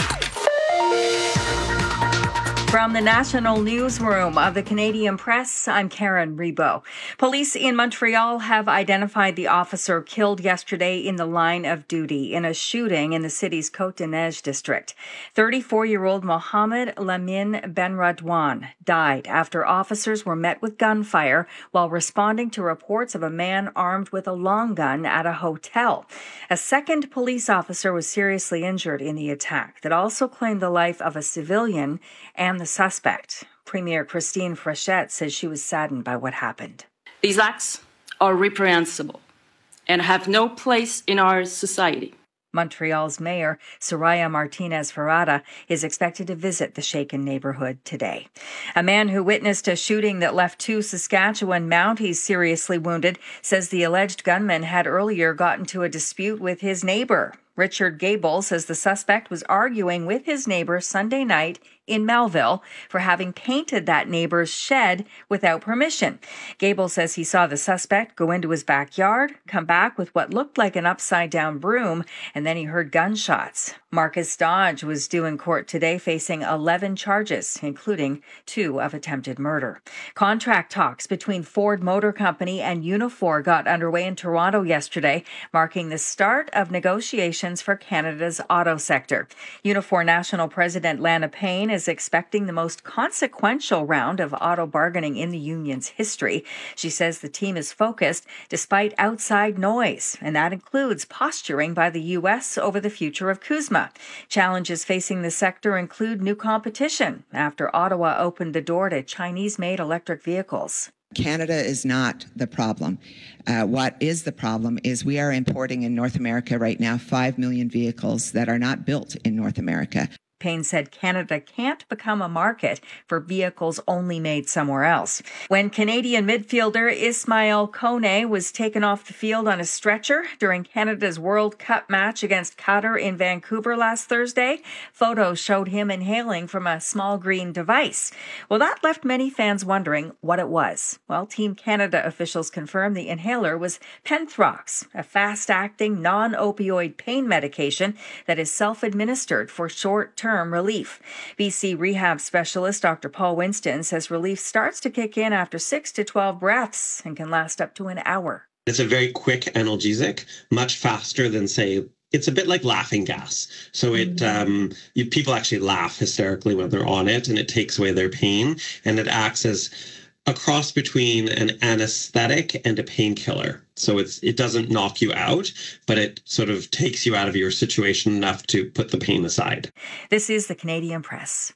Speaker 20: From the National Newsroom of the Canadian Press, I'm Karen Rebo. Police in Montreal have identified the officer killed yesterday in the line of duty in a shooting in the city's Côte-des-Neiges district. thirty-four-year-old Mohamed Lamine Benradwan died after officers were met with gunfire while responding to reports of a man armed with a long gun at a hotel. A second police officer was seriously injured in the attack that also claimed the life of a civilian and the suspect. Premier Christine Frechette says she was saddened by what happened.
Speaker 22: These acts are reprehensible and have no place in our society.
Speaker 20: Montreal's mayor, Soraya Martinez Ferrada, is expected to visit the shaken neighborhood today. A man who witnessed a shooting that left two Saskatchewan Mounties seriously wounded says the alleged gunman had earlier gotten into a dispute with his neighbor. Richard Gable says the suspect was arguing with his neighbor Sunday night in Melville for having painted that neighbor's shed without permission. Gable says he saw the suspect go into his backyard, come back with what looked like an upside-down broom, and then he heard gunshots. Marcus Dodge was due in court today facing eleven charges, including two of attempted murder. Contract talks between Ford Motor Company and Unifor got underway in Toronto yesterday, marking the start of negotiations for Canada's auto sector. Unifor National President Lana Payne is expecting the most consequential round of auto bargaining in the union's history. She says the team is focused despite outside noise, and that includes posturing by the U S over the future of CUSMA. Challenges facing the sector include new competition after Ottawa opened the door to Chinese-made electric vehicles.
Speaker 23: Canada is not the problem. Uh, what is the problem is we are importing in North America right now five million vehicles that are not built in North America.
Speaker 20: Payne said Canada can't become a market for vehicles only made somewhere else. When Canadian midfielder Ismail Kone was taken off the field on a stretcher during Canada's World Cup match against Qatar in Vancouver last Thursday, photos showed him inhaling from a small green device. Well, that left many fans wondering what it was. Well, Team Canada officials confirmed the inhaler was Penthrox, a fast-acting, non-opioid pain medication that is self-administered for short-term relief. B C rehab specialist Doctor Paul Winston says relief starts to kick in after six to twelve breaths and can last up to an hour.
Speaker 28: It's a very quick analgesic, much faster than, say, it's a bit like laughing gas. So it mm-hmm. um, you, people actually laugh hysterically when they're on it, and it takes away their pain, and it acts as a cross between an anesthetic and a painkiller. So it's it doesn't knock you out, but it sort of takes you out of your situation enough to put the pain aside.
Speaker 20: This is the Canadian Press.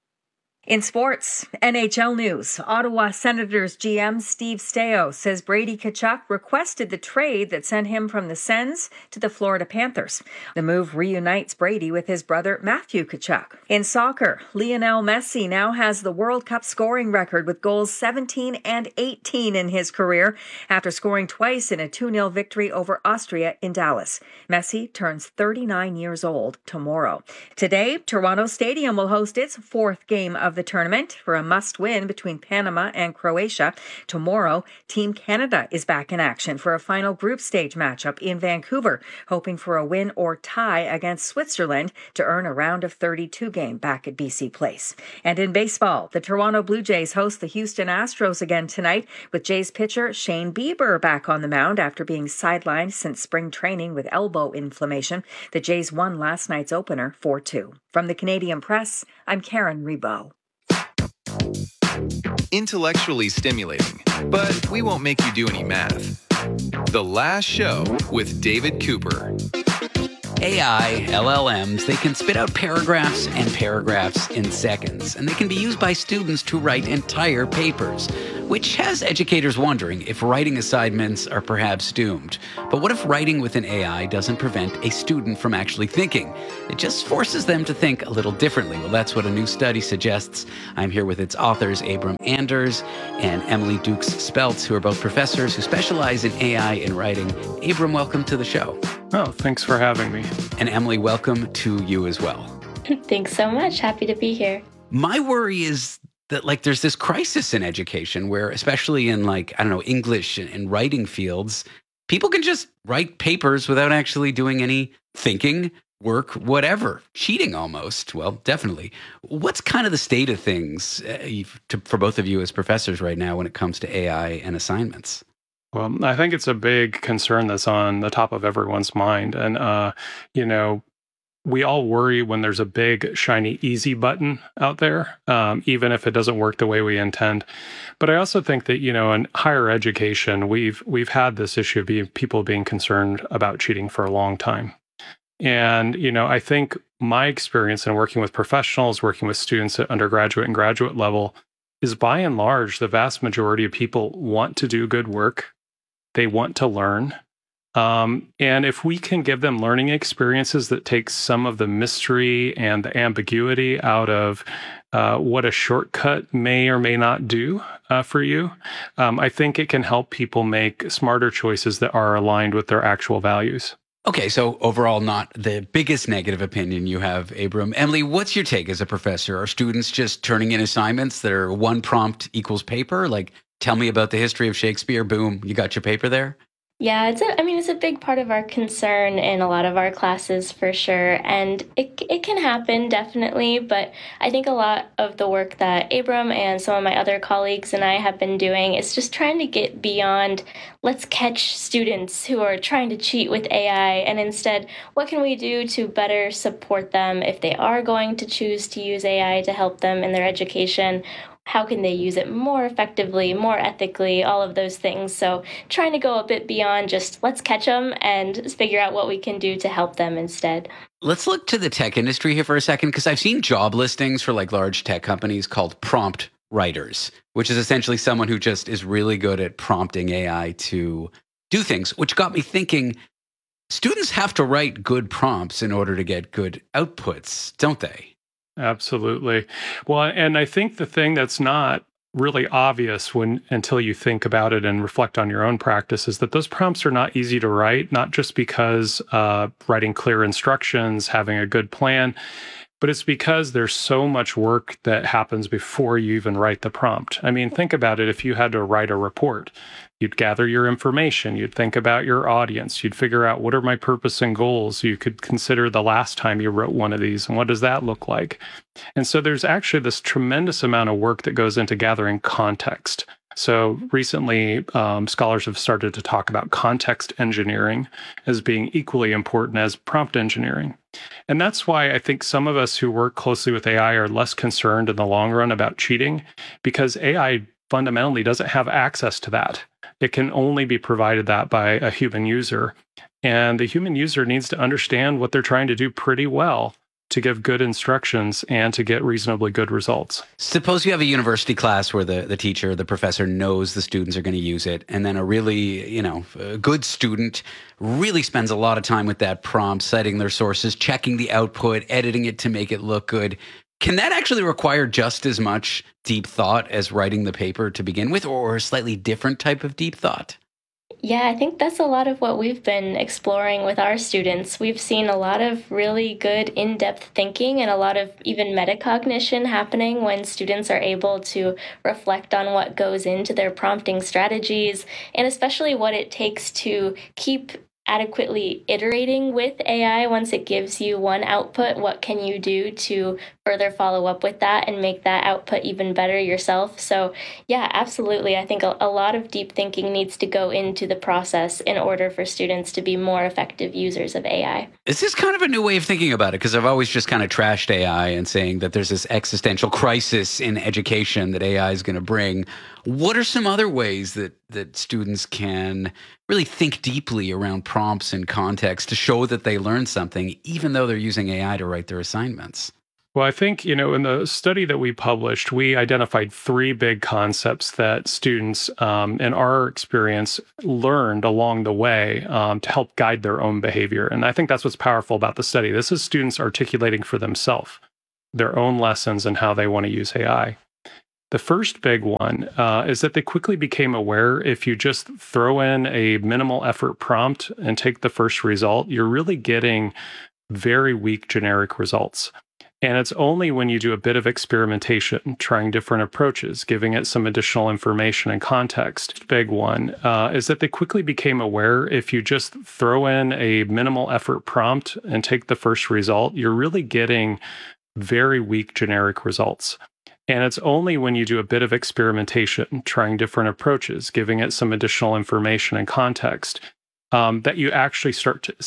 Speaker 20: In sports, N H L news, Ottawa Senators G M Steve Staios says Brady Tkachuk requested the trade that sent him from the Sens to the Florida Panthers. The move reunites Brady with his brother Matthew Tkachuk. In soccer, Lionel Messi now has the World Cup scoring record with goals seventeen and eighteen in his career after scoring twice in a two nil victory over Austria in Dallas. Messi turns thirty-nine years old tomorrow. Today, Toronto Stadium will host its fourth game of of the tournament for a must-win between Panama and Croatia. Tomorrow, Team Canada is back in action for a final group stage matchup in Vancouver, hoping for a win or tie against Switzerland to earn a round of thirty-two game back at B C Place. And in baseball, the Toronto Blue Jays host the Houston Astros again tonight, with Jays pitcher Shane Bieber back on the mound after being sidelined since spring training with elbow inflammation. The Jays won last night's opener four two. From the Canadian Press, I'm Karen Rebo.
Speaker 12: Intellectually stimulating, but we won't make you do any math. The Last Show with David Cooper.
Speaker 13: A I, L L Ms, they can spit out paragraphs and paragraphs in seconds, and they can be used by students to write entire papers, which has educators wondering if writing assignments are perhaps doomed. But what if writing with an A I doesn't prevent a student from actually thinking? It just forces them to think a little differently. Well, that's what a new study suggests. I'm here with its authors, Abram Anders and Emily Dukes-Speltz, who are both professors who specialize in A I in writing. Abram, welcome to the show.
Speaker 3: Oh, thanks for having me.
Speaker 13: And Emily, welcome to you as well.
Speaker 5: Thanks so much. Happy to be here.
Speaker 13: My worry is that, like, there's this crisis in education where, especially in, like, I don't know, English and, and writing fields, people can just write papers without actually doing any thinking, work, whatever, cheating almost. Well, definitely. What's kind of the state of things uh, to, for both of you as professors right now when it comes to A I and assignments?
Speaker 3: Well, I think it's a big concern that's on the top of everyone's mind. And, uh, you know, we all worry when there's a big, shiny, easy button out there, um, even if it doesn't work the way we intend. But I also think that, you know, in higher education, we've we've had this issue of being, people being concerned about cheating for a long time. And, you know, I think my experience in working with professionals, working with students at undergraduate and graduate level, is by and large, the vast majority of people want to do good work. They want to learn. Um, and if we can give them learning experiences that take some of the mystery and the ambiguity out of uh, what a shortcut may or may not do uh, for you, um, I think it can help people make smarter choices that are aligned with their actual values.
Speaker 13: Okay, so overall, not the biggest negative opinion you have, Abram. Emily, what's your take as a professor? Are students just turning in assignments that are one prompt equals paper? Like, tell me about the history of Shakespeare. Boom, you got your paper there?
Speaker 5: Yeah, it's a, I mean, it's a big part of our concern in a lot of our classes for sure. And it it can happen, definitely. But I think a lot of the work that Abram and some of my other colleagues and I have been doing is just trying to get beyond, let's catch students who are trying to cheat with A I. And instead, what can we do to better support them if they are going to choose to use A I to help them in their education? How can they use it more effectively, more ethically, all of those things. So trying to go a bit beyond just let's catch them and figure out what we can do to help them instead.
Speaker 13: Let's look to the tech industry here for a second, because I've seen job listings for like large tech companies called prompt writers, which is essentially someone who just is really good at prompting A I to do things, which got me thinking, students have to write good prompts in order to get good outputs, don't they?
Speaker 3: Absolutely. Well, and I think the thing that's not really obvious when until you think about it and reflect on your own practice is that those prompts are not easy to write, not just because uh, writing clear instructions, having a good plan, but it's because there's so much work that happens before you even write the prompt. I mean, think about it. If you had to write a report, you'd gather your information, you'd think about your audience, you'd figure out what are my purpose and goals. You could consider the last time you wrote one of these and what does that look like? And so there's actually this tremendous amount of work that goes into gathering context. So recently, um, scholars have started to talk about context engineering as being equally important as prompt engineering. And that's why I think some of us who work closely with A I are less concerned in the long run about cheating, because A I fundamentally doesn't have access to that. It can only be provided that by a human user. And the human user needs to understand what they're trying to do pretty well to give good instructions and to get reasonably good results.
Speaker 13: Suppose you have a university class where the, the teacher, the professor knows the students are going to use it, and then a really, you know, a good student really spends a lot of time with that prompt, citing their sources, checking the output, editing it to make it look good. Can that actually require just as much deep thought as writing the paper to begin with, or a slightly different type of deep thought?
Speaker 5: Yeah, I think that's a lot of what we've been exploring with our students. We've seen a lot of really good in-depth thinking and a lot of even metacognition happening when students are able to reflect on what goes into their prompting strategies, and especially what it takes to keep adequately iterating with A I. Once it gives you one output, what can you do to further follow up with that and make that output even better yourself? So yeah, absolutely. I think a, a lot of deep thinking needs to go into the process in order for students to be more effective users of A I.
Speaker 13: This is kind of a new way of thinking about it, because I've always just kind of trashed A I and saying that there's this existential crisis in education that A I is going to bring. What are some other ways that, that students can really think deeply around prompts and context to show that they learned something, even though they're using A I to write their assignments?
Speaker 3: Well, I think, you know, in the study that we published, we identified three big concepts that students, um, in our experience, learned along the way um, to help guide their own behavior. And I think that's what's powerful about the study. This is students articulating for themselves their own lessons and how they want to use A I. The first big one uh, is that they quickly became aware if you just throw in a minimal effort prompt and take the first result, you're really getting very weak generic results. And it's only when you do a bit of experimentation, trying different approaches, giving it some additional information and context. Big one uh, is that they quickly became aware if you just throw in a minimal effort prompt and take the first result, you're really getting very weak generic results. And it's only when you do a bit of experimentation, trying different approaches, giving it some additional information and context, um, that you actually start to